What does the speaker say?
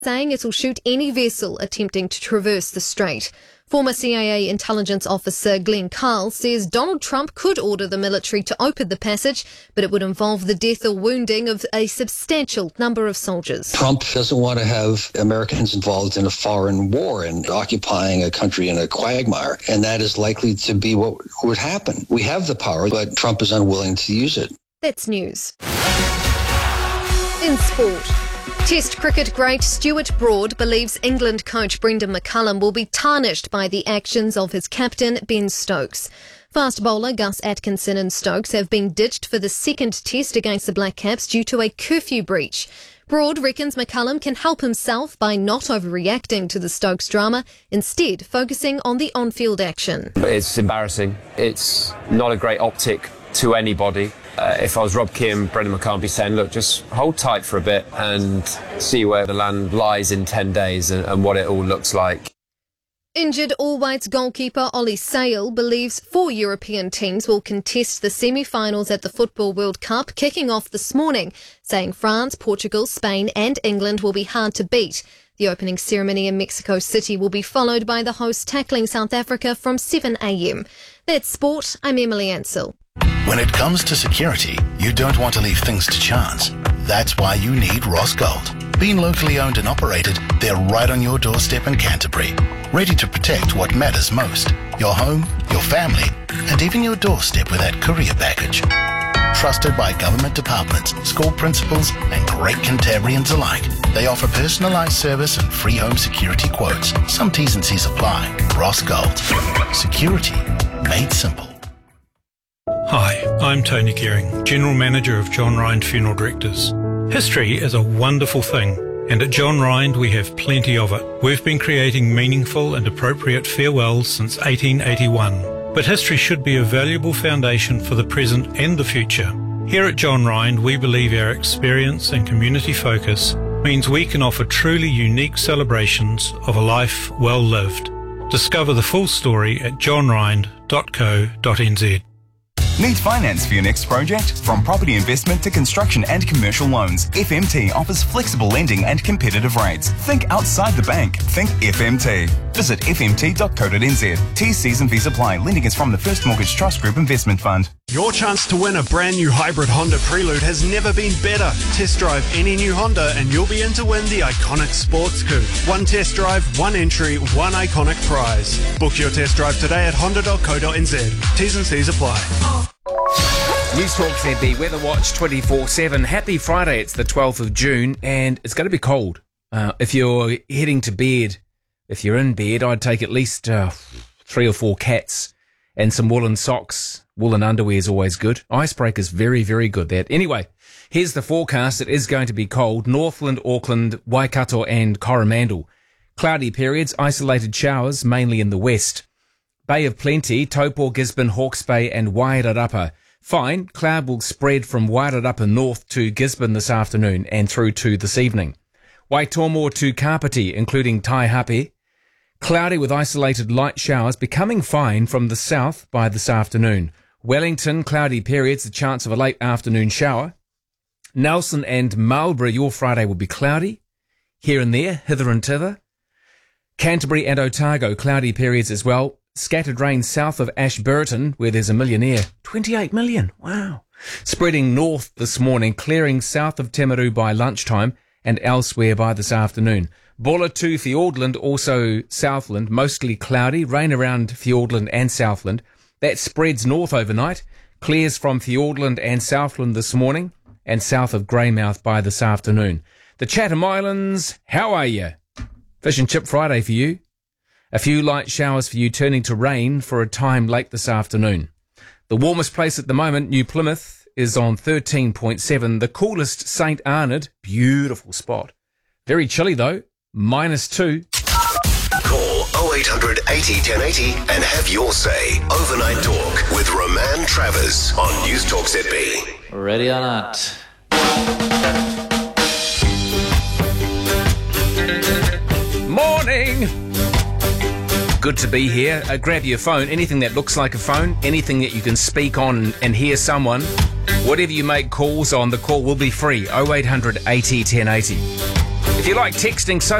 saying it'll shoot any vessel attempting to traverse the strait. Former CIA intelligence officer Glenn Carl says Donald Trump could order the military to open the passage, but it would involve the death or wounding of a substantial number of soldiers. Trump doesn't want to have Americans involved in a foreign war and occupying a country in a quagmire, and that is likely to be what would happen. We have the power, but Trump is unwilling to use it. That's news. In sport. Test cricket great Stuart Broad believes England coach Brendan McCullum will be tarnished by the actions of his captain Ben Stokes. Fast bowler Gus Atkinson and Stokes have been ditched for the second test against the Black Caps due to a curfew breach. Broad reckons McCullum can help himself by not overreacting to the Stokes drama, instead focusing on the on-field action. It's embarrassing. It's not a great optic to anybody. If I was Rob Kim, Brendan McCullum would be saying, look, just hold tight for a bit and see where the land lies in 10 days and what it all looks like. Injured All Whites goalkeeper Ollie Sale believes 4 European teams will contest the semi-finals at the Football World Cup, kicking off this morning, saying France, Portugal, Spain and England will be hard to beat. The opening ceremony in Mexico City will be followed by the host tackling South Africa from 7 a.m. That's sport. I'm Emily Ansell. When it comes to security, you don't want to leave things to chance. That's why you need Ross Gold. Being locally owned and operated, they're right on your doorstep in Canterbury, ready to protect what matters most: your home, your family, and even your doorstep with that courier package. Trusted by government departments, school principals, and great Cantabrians alike, they offer personalised service and free home security quotes. Some T's and C's apply. Ross Gold. Security made simple. Hi, I'm Tony Gearing, General Manager of John Rind Funeral Directors. History is a wonderful thing, and at John Rind we have plenty of it. We've been creating meaningful and appropriate farewells since 1881, but history should be a valuable foundation for the present and the future. Here at John Rind, we believe our experience and community focus means we can offer truly unique celebrations of a life well lived. Discover the full story at johnrind.co.nz. Need finance for your next project? From property investment to construction and commercial loans, FMT offers flexible lending and competitive rates. Think outside the bank. Think FMT. Visit fmt.co.nz. T's, C's and V's apply. Lending is from the First Mortgage Trust Group Investment Fund. Your chance to win a brand new hybrid Honda Prelude has never been better. Test drive any new Honda and you'll be in to win the iconic sports coupe. One test drive, one entry, one iconic prize. Book your test drive today at honda.co.nz. T's and C's apply. News Talk ZB Weather Watch 24/7. Happy Friday, it's the 12th of June and it's going to be cold. If you're heading to bed, if you're in bed, I'd take at least 3 or 4 cats and some woolen socks. Woolen underwear is always good. Icebreaker's very, very good there. Anyway, here's the forecast. It is going to be cold. Northland, Auckland, Waikato and Coromandel. Cloudy periods, isolated showers, mainly in the west. Bay of Plenty, Taupo, Gisborne, Hawke's Bay and Wairarapa. Fine, cloud will spread from Wairarapa north to Gisborne this afternoon and through to this evening. Waitomo to Kapiti, including Taihape. Cloudy with isolated light showers, becoming fine from the south by this afternoon. Wellington, cloudy periods, the chance of a late afternoon shower. Nelson and Marlborough, your Friday will be cloudy, here and there, hither and thither. Canterbury and Otago, cloudy periods as well. Scattered rain south of Ashburton, where there's a millionaire. 28 million, wow. Spreading north this morning, clearing south of Timaru by lunchtime and elsewhere by this afternoon. Bulla to Fiordland, also Southland, mostly cloudy, rain around Fiordland and Southland. That spreads north overnight, clears from Fiordland and Southland this morning, and south of Greymouth by this afternoon. The Chatham Islands, how are you? Fish and Chip Friday for you. A few light showers for you, turning to rain for a time late this afternoon. The warmest place at the moment, New Plymouth, is on 13.7. The coolest, St Arnaud, beautiful spot. Very chilly though, -2. Call 0800 80 1080 and have your say. Overnight Talk with Roman Travers on News Talk ZB. Ready or not. Morning! Good to be here. Grab your phone, anything that looks like a phone, anything that you can speak on and hear someone. Whatever you make calls on, the call will be free. 0800 80 1080. If you like texting, so